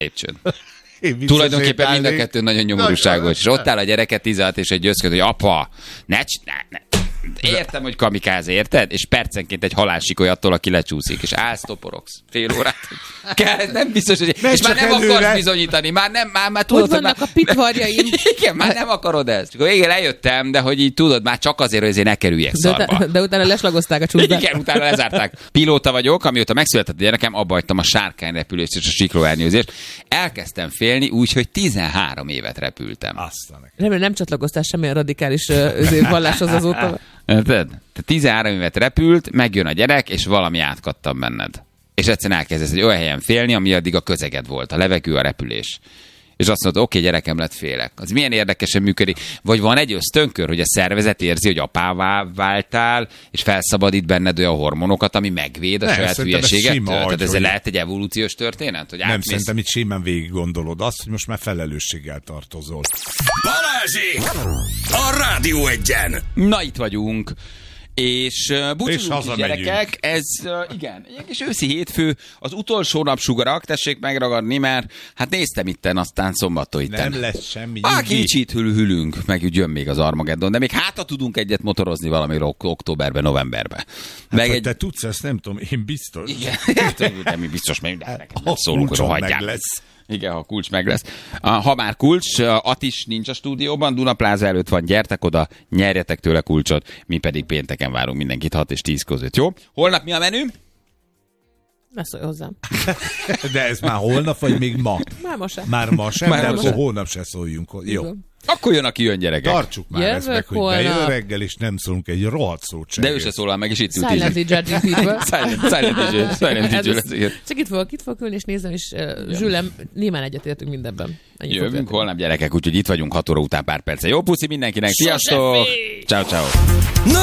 lépcsőn. Tulajdonképpen mind a kettő nagyon nyomorúságos. És ott áll a gyereke 16 és egy győzköd, hogy apa, ne. Értem, hogy kamikáze, érted? És percenként egy halálsikoly attól, aki lecsúszik. És állsz, toporogsz. Fél órát. Nem biztos, hogy... És már nem akarsz bizonyítani. Már tudod, hogy vannak a pitvarjaim. Igen, már nem akarod ezt. Akkor igen, lejöttem, de hogy így tudod, már csak azért, hogy azért ne kerüljek szarba. De utána leslagozták a csúszdát. Igen, utána lezárták. Pilóta vagyok, amióta megszületett a gyerekem, abba hagytam a sárkányrepülést és a siklóernyőzést. Elkezdtem félni úgy, hogy 13 évet repültem. Remélem nem csatlakoztál semmilyen radikális valláshoz azóta. Érted? Te 13 évet repült, megjön a gyerek, és valami átkattam benned. És egyszerűen elkezdesz egy olyan helyen félni, ami addig a közeged volt, a levegő, a repülés. És azt mondod, oké, gyerekem, lett félek. Az milyen érdekesen működik. Vagy van egy ösztönkör, hogy a szervezet érzi, hogy apává váltál, és felszabadít benned olyan hormonokat, ami megvéd a saját hülyeségettől. Tehát ez lehet egy evolúciós történet? Hogy nem, szerintem itt simán végig gondolod azt, hogy most már felelősséggel tartozol. Balázsék! A Rádió Egyen! Na, itt vagyunk. És búcsúzunk is, gyerekek, ez igen, egy kis őszi hétfő, az utolsó napsugarak, tessék megragadni, mert hát néztem itten, aztán szombattól itten. Nem lesz semmi. Kicsit hülünk, meg jön még az Armageddon, de még hátra tudunk egyet motorozni valamire októberben, novemberben. Hát, hogy te tudsz ezt, nem tudom, én biztos. Igen, nem biztos, mert szólunk, hogy hagyják. Lesz. Igen, ha kulcs meg lesz. Ha már kulcs, Atis nincs a stúdióban, Dunapláza előtt van, gyertek oda, nyerjetek tőle kulcsot, mi pedig pénteken várunk mindenkit 6 és 10 között, jó? Holnap mi a menü? Ne szólj hozzám. De ez már holnap, vagy még ma? Már ma sem. Már ma sem, de akkor holnap se szóljunk. Jó. Akkor jön, aki jön, gyerekek. Tartsuk már ezt meg, hogy bejön reggel, és nem szólunk egy rohadt szót sem. De ő se szólal meg, és itt ült. Silently judging people. Silent DJ. Csak itt fogok ülni, és nézem, és Zsülem, nyilván egyetértünk mindenben. Jövünk holnap, gyerekek, úgyhogy itt vagyunk 6 óra után pár perce. Jó puszi mindenkinek, sziasztok! Ciao, ciao.